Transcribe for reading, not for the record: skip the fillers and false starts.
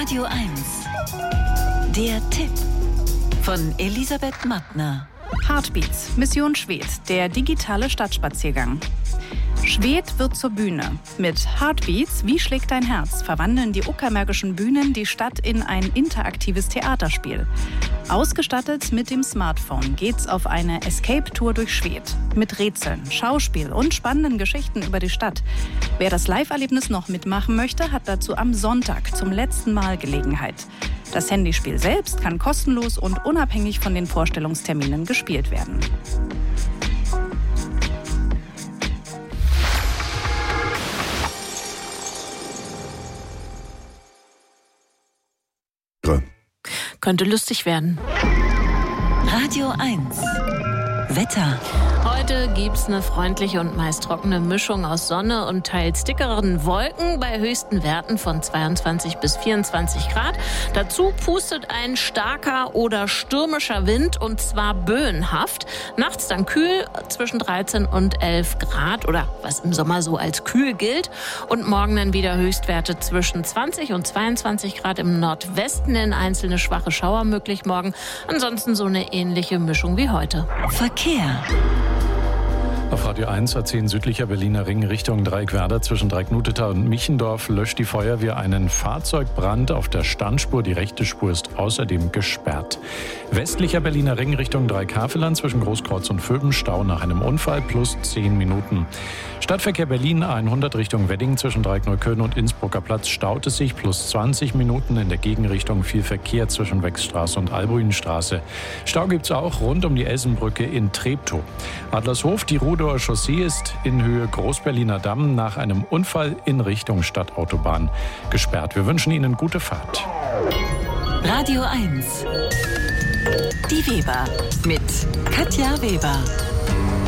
Radio 1. Der Tipp von Elisabeth Mattner. Heartbeats, Mission Schwedt, der digitale Stadtspaziergang. Schwedt wird zur Bühne. Mit Heartbeats, wie schlägt dein Herz, verwandeln die uckermärkischen Bühnen die Stadt in ein interaktives Theaterspiel. Ausgestattet mit dem Smartphone geht's auf eine Escape-Tour durch Schwedt. Mit Rätseln, Schauspiel und spannenden Geschichten über die Stadt. Wer das Live-Erlebnis noch mitmachen möchte, hat dazu am Sonntag zum letzten Mal Gelegenheit. Das Handyspiel selbst kann kostenlos und unabhängig von den Vorstellungsterminen gespielt werden. Könnte lustig werden. Radio 1. Wetter. Heute gibt's eine freundliche und meist trockene Mischung aus Sonne und teils dickeren Wolken bei höchsten Werten von 22 bis 24 Grad. Dazu pustet ein starker oder stürmischer Wind, und zwar böenhaft. Nachts dann kühl zwischen 13 und 11 Grad oder was im Sommer so als kühl gilt. Und morgen dann wieder Höchstwerte zwischen 20 und 22 Grad im Nordwesten, in einzelne schwache Schauer möglich morgen. Ansonsten so eine ähnliche Mischung wie heute. Verkehr. Auf Radio 1 A10 südlicher Berliner Ring Richtung Dreieckwerder zwischen Dreiecknutetal und Michendorf löscht die Feuerwehr einen Fahrzeugbrand auf der Standspur. Die rechte Spur ist außerdem gesperrt. Westlicher Berliner Ring Richtung Dreieckhaveland zwischen Großkreuz und Vöben Stau nach einem Unfall plus 10 Minuten. Stadtverkehr Berlin 100 Richtung Wedding zwischen Dreieckneukölln und Innsbrucker Platz staut es sich plus 20 Minuten. In der Gegenrichtung viel Verkehr zwischen Wechsstraße und Albuinstraße. Stau gibt's auch rund um die Elsenbrücke in Treptow. Adlershof, die Rudower Chaussee ist in Höhe Großberliner Damm nach einem Unfall in Richtung Stadtautobahn gesperrt. Wir wünschen Ihnen gute Fahrt. Radio 1. Die Weber mit Katja Weber.